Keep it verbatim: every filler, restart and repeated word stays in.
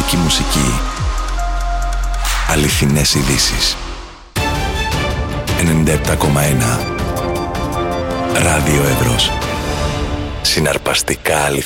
Ελληνική μουσική. Αληθινές ειδήσεις. ενενήντα επτά κόμμα ένα Ράδιο Εύρος. Συναρπαστικά αληθινές.